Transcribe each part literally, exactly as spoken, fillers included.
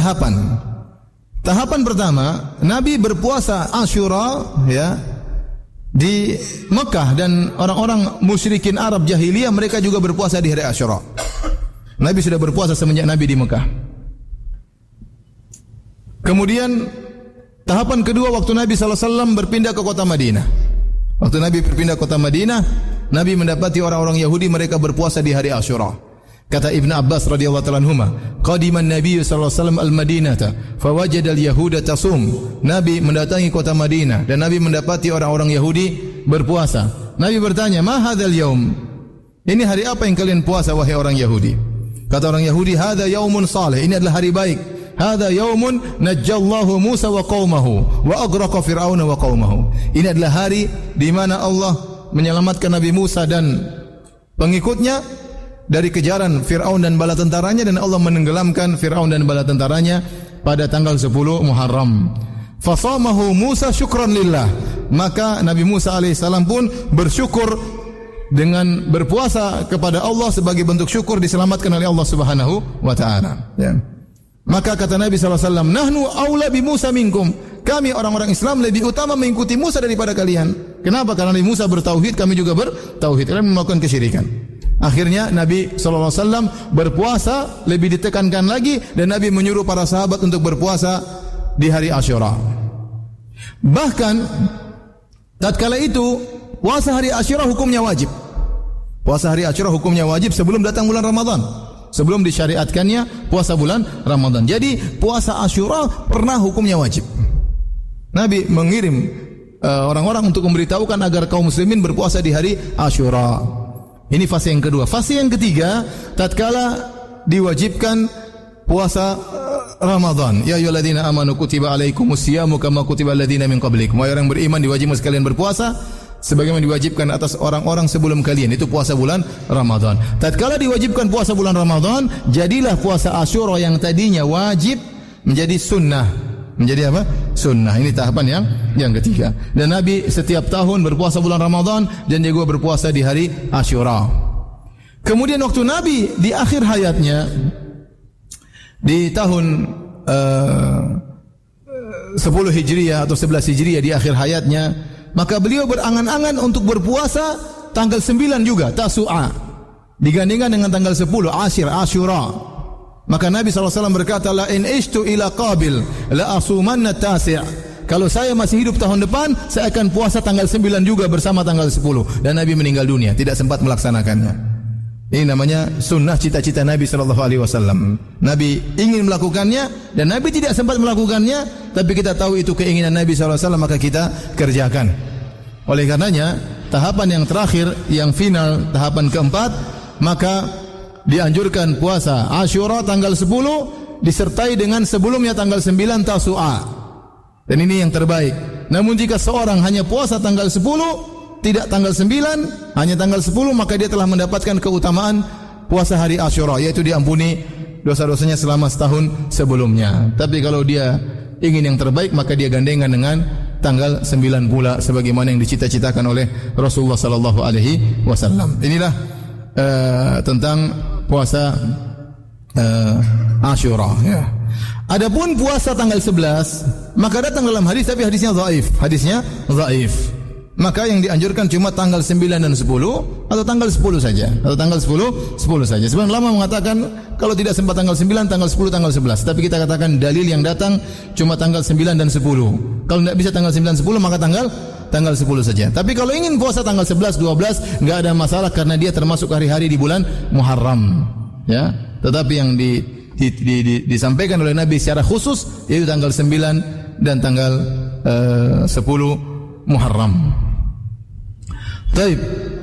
tahapan. Tahapan pertama, Nabi berpuasa Asyura ya di Mekah, dan orang-orang musyrikin Arab jahiliyah mereka juga berpuasa di hari Asyura. Nabi sudah berpuasa semenjak Nabi di Mekah. Kemudian tahapan kedua, waktu Nabi sallallahu alaihi wasallam berpindah ke kota Madinah. Waktu Nabi berpindah ke kota Madinah, Nabi mendapati orang-orang Yahudi mereka berpuasa di hari Asyura. Kata Ibn Abbas radhiyallahu ta'ala anhuma, qadiman Nabi sallallahu alaihi wasallam al-Madinata fawajada al-yahuda tasum. Nabi mendatangi kota Madinah dan Nabi mendapati orang-orang Yahudi berpuasa. Nabi bertanya, "Ma hadzal yaum?" Ini hari apa yang kalian puasa wahai orang Yahudi? Kata orang Yahudi, "Hadza yaumun salih." Ini adalah hari baik. "Hadza yaumun najjallahu Musa wa qaumahu wa aghraqa Fir'auna wa qaumahu." Ini adalah hari di mana Allah menyelamatkan Nabi Musa dan pengikutnya dari kejaran Fir'aun dan bala tentaranya, dan Allah menenggelamkan Fir'aun dan bala tentaranya pada tanggal sepuluh Muharram. Fasamahu Musa syukran lillah. Maka Nabi Musa alaihissalam pun bersyukur dengan berpuasa kepada Allah sebagai bentuk syukur diselamatkan oleh Allah Subhanahu wa taala. Ya. Maka kata Nabi sallallahu alaihi wasallam, "Nahnu aula bi Musa minkum." Kami orang-orang Islam lebih utama mengikuti Musa daripada kalian. Kenapa? Karena Nabi Musa bertauhid, kami juga bertauhid. Kalian melakukan kesyirikan. Akhirnya Nabi sallallahu alaihi wasallam berpuasa lebih ditekankan lagi, dan Nabi menyuruh para sahabat untuk berpuasa di hari Asyura. Bahkan tatkala itu puasa hari Asyura hukumnya wajib. Puasa hari Asyura hukumnya wajib sebelum datang bulan Ramadan. Sebelum disyariatkannya puasa bulan Ramadan. Jadi puasa Asyura pernah hukumnya wajib. Nabi mengirim uh, orang-orang untuk memberitahukan agar kaum muslimin berpuasa di hari Asyura. Ini fase yang kedua. Fase yang ketiga, tatkala diwajibkan puasa Ramadan. Ya ayyuhalladzina amanu kutiba alaikumusyamu kama kutiba alladzina min qablikum. Wahai orang beriman, diwajibkan sekalian berpuasa sebagaimana diwajibkan atas orang-orang sebelum kalian. Itu puasa bulan Ramadan. Tatkala diwajibkan puasa bulan Ramadan, jadilah puasa Asyura yang tadinya wajib menjadi sunnah. Menjadi apa? Sunnah. Ini tahapan yang yang ketiga. Dan Nabi setiap tahun berpuasa bulan Ramadan dan dia juga berpuasa di hari Asyura. Kemudian waktu Nabi di akhir hayatnya di tahun uh, sepuluh Hijriah atau sebelas Hijriah di akhir hayatnya, maka beliau berangan-angan untuk berpuasa tanggal sembilan juga, Tasu'a. Digandingkan dengan tanggal sepuluh, Asyir, Asyura. Maka Nabi sallallahu alaihi wasallam berkata, "La in ishtu ila qabil la asumanna tasi'." Kalau saya masih hidup tahun depan, saya akan puasa tanggal sembilan juga bersama tanggal sepuluh. Dan Nabi meninggal dunia, tidak sempat melaksanakannya. Ini namanya sunnah cita-cita Nabi sallallahu alaihi wasallam. Nabi ingin melakukannya dan Nabi tidak sempat melakukannya, tapi kita tahu itu keinginan Nabi sallallahu alaihi wasallam, maka kita kerjakan. Oleh karenanya, tahapan yang terakhir, yang final, tahapan keempat, maka dianjurkan puasa Asyura tanggal sepuluh disertai dengan sebelumnya tanggal sembilan Tasu'a. Dan ini yang terbaik. Namun jika seorang hanya puasa tanggal sepuluh, tidak tanggal sembilan, hanya tanggal sepuluh, maka dia telah mendapatkan keutamaan puasa hari Asyura, yaitu diampuni dosa-dosanya selama setahun sebelumnya. Tapi kalau dia ingin yang terbaik, maka dia gandengan dengan tanggal sembilan pula sebagaimana yang dicita-citakan oleh Rasulullah sallallahu alaihi wasallam. Inilah uh, tentang puasa uh, Asyura, ya. Adapun puasa tanggal sebelas, maka datang dalam hadis, tapi hadisnya dhaif. Hadisnya dhaif. Maka yang dianjurkan cuma tanggal sembilan dan sepuluh atau tanggal sepuluh saja. Atau tanggal sepuluh, sepuluh saja. Sebenarnya ulama mengatakan kalau tidak sempat tanggal sembilan, tanggal sepuluh, tanggal sebelas. Tapi kita katakan dalil yang datang cuma tanggal sembilan dan sepuluh. Kalau tidak bisa tanggal sembilan, sepuluh, maka tanggal tanggal sepuluh saja. Tapi kalau ingin puasa tanggal sebelas, dua belas, enggak ada masalah karena dia termasuk hari-hari di bulan Muharram, ya. Tetapi yang di, di, di, di, disampaikan oleh Nabi secara khusus yaitu tanggal sembilan dan tanggal uh, sepuluh Muharram. Baik.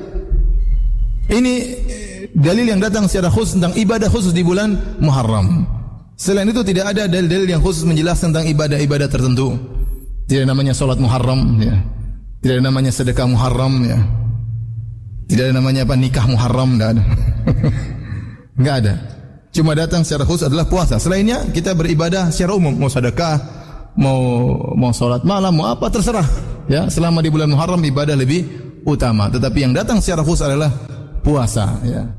Ini dalil yang datang secara khusus tentang ibadah khusus di bulan Muharram. Selain itu tidak ada dalil-dalil yang khusus menjelaskan tentang ibadah-ibadah tertentu. Tidak namanya salat Muharram, ya. Tidak ada namanya sedekah Muharram, ya. Tidak ada namanya apa nikah Muharram, enggak ada. Enggak ada. Cuma datang secara khusus adalah puasa. Selainnya kita beribadah secara umum, mau sedekah, mau mau salat malam, mau apa terserah. Ya, selama di bulan Muharram ibadah lebih utama. Tetapi yang datang secara khusus adalah puasa, ya.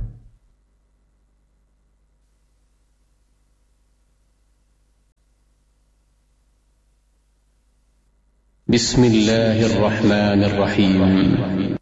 بسم الله الرحمن الرحيم